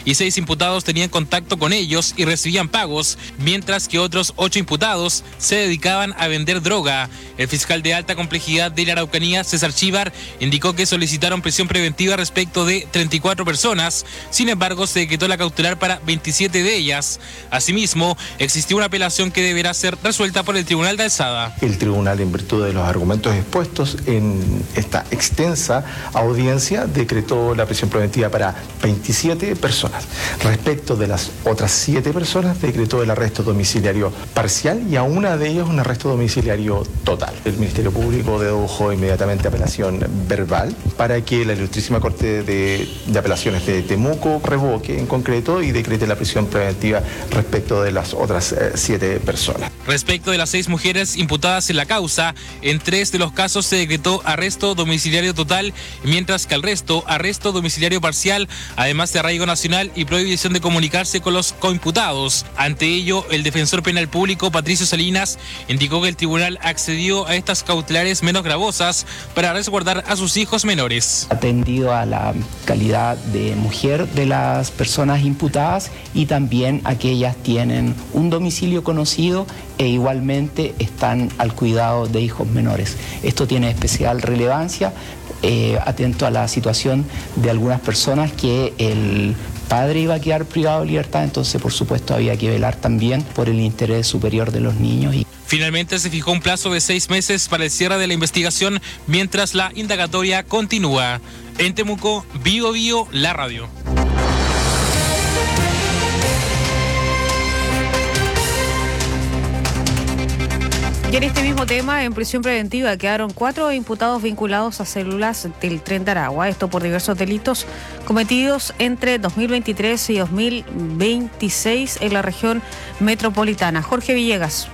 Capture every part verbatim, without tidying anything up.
y seis imputados tenían contacto con ellos y recibían pagos, mientras que otros ocho imputados se dedicaban a vender droga. El fiscal de alta complejidad de la Araucanía, César Chívar, indicó que solicitaron prisión preventiva respecto de treinta y cuatro personas. Sin embargo, se decretó la cautelar para veintisiete de ellas. Asimismo, existió una apelación que deberá ser resuelta por el Tribunal de Alzada. El tribunal, en virtud de los argumentos expuestos en esta extensa audiencia, decretó la prisión preventiva para veintisiete personas. Respecto de las otras siete personas, decretó el arresto domiciliario parcial y a una de ellas un arresto domiciliario total. El Ministerio Público dedujo inmediatamente apelación verbal para que la Ilustrísima Corte de, de Apelaciones de Temuco revoque en concreto y decrete la prisión preventiva respecto de las otras eh, siete personas. Respecto de las seis mujeres imputadas en la causa, en tres de los casos se decretó arresto domiciliario total, mientras que al resto, arresto domiciliario parcial, además de arraigo nacional y prohibición de comunicarse con los coimputados. Ante ello, el defensor penal público, Patricio Salinas, indicó que el tribunal accedió a estas cautelares menos gravosas para resguardar a sus hijos menores. Atendido a la calidad de mujer de las personas imputadas y también a que ellas tienen un domicilio conocido e igualmente están al cuidado de hijos menores. Esto tiene especial relevancia, eh, atento a la situación de algunas personas que el padre iba a quedar privado de libertad, entonces por supuesto había que velar también por el interés superior de los niños. Y... Finalmente se fijó un plazo de seis meses para el cierre de la investigación mientras la indagatoria continúa. En Temuco, Bio Bio, la radio. Y en este mismo tema, en prisión preventiva, quedaron cuatro imputados vinculados a células del Tren de Aragua. Esto por diversos delitos cometidos entre dos mil veintitrés y dos mil veintiséis en la región metropolitana. Jorge Villegas.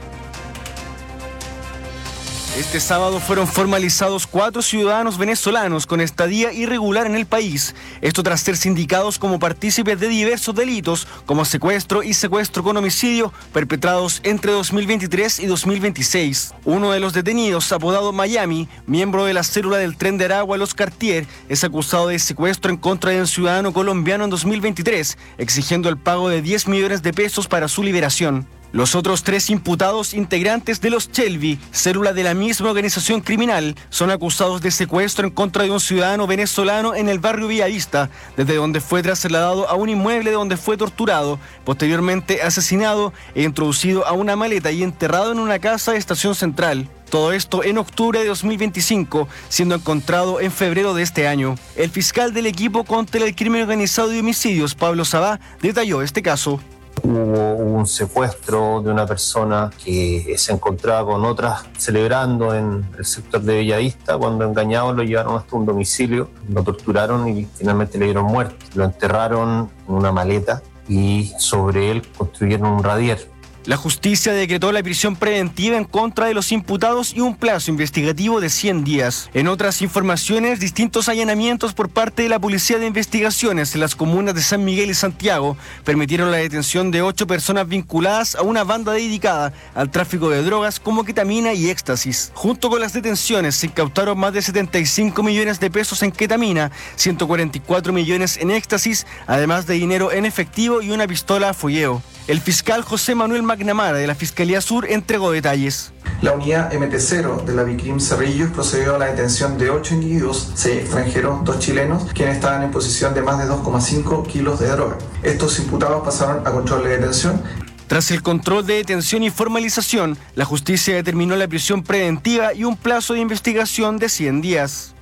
Este sábado fueron formalizados cuatro ciudadanos venezolanos con estadía irregular en el país. Esto tras ser sindicados como partícipes de diversos delitos como secuestro y secuestro con homicidio perpetrados entre dos mil veintitrés y dos mil veintiséis. Uno de los detenidos, apodado Miami, miembro de la célula del Tren de Aragua Los Cartier, es acusado de secuestro en contra de un ciudadano colombiano en dos mil veintitrés, exigiendo el pago de diez millones de pesos para su liberación. Los otros tres imputados integrantes de los Shelby, célula de la misma organización criminal, son acusados de secuestro en contra de un ciudadano venezolano en el barrio Villavista, desde donde fue trasladado a un inmueble donde fue torturado, posteriormente asesinado e introducido a una maleta y enterrado en una casa de Estación Central. Todo esto en octubre de dos mil veinticinco, siendo encontrado en febrero de este año. El fiscal del equipo contra el crimen organizado y homicidios, Pablo Sabá, detalló este caso. Hubo un secuestro de una persona que se encontraba con otras celebrando en el sector de Bellavista. Cuando engañados lo llevaron hasta un domicilio, lo torturaron y finalmente le dieron muerte. Lo enterraron en una maleta y sobre él construyeron un radier. La justicia decretó la prisión preventiva en contra de los imputados y un plazo investigativo de cien días. En otras informaciones, distintos allanamientos por parte de la Policía de Investigaciones en las comunas de San Miguel y Santiago permitieron la detención de ocho personas vinculadas a una banda dedicada al tráfico de drogas como ketamina y éxtasis. Junto con las detenciones se incautaron más de setenta y cinco millones de pesos en ketamina, ciento cuarenta y cuatro millones en éxtasis, además de dinero en efectivo y una pistola a fogueo. El fiscal José Manuel McNamara de la Fiscalía Sur entregó detalles. La unidad M T cero de la Vicrim Cerrillos procedió a la detención de ocho individuos, seis extranjeros, dos chilenos, quienes estaban en posesión de más de dos coma cinco kilos de droga. Estos imputados pasaron a control de detención. Tras el control de detención y formalización, la justicia determinó la prisión preventiva y un plazo de investigación de cien días.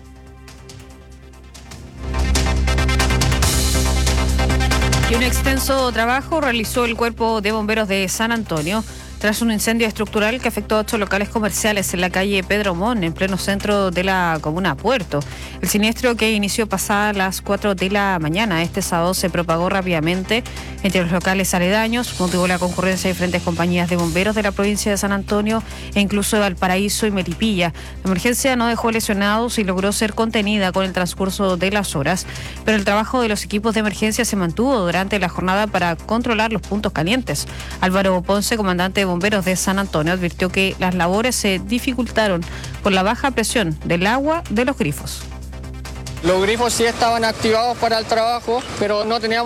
Y un extenso trabajo realizó el Cuerpo de Bomberos de San Antonio tras un incendio estructural que afectó a ocho locales comerciales en la calle Pedro Mon, en pleno centro de la comuna Puerto. El siniestro, que inició pasadas las cuatro de la mañana este sábado, se propagó rápidamente entre los locales aledaños, motivó la concurrencia de diferentes compañías de bomberos de la provincia de San Antonio e incluso de Valparaíso y Melipilla. La emergencia no dejó lesionados y logró ser contenida con el transcurso de las horas, pero el trabajo de los equipos de emergencia se mantuvo durante la jornada para controlar los puntos calientes. Álvaro Ponce, comandante de Bomberos de San Antonio, advirtió que las labores se dificultaron por la baja presión del agua de los grifos. Los grifos sí estaban activados para el trabajo, pero no teníamos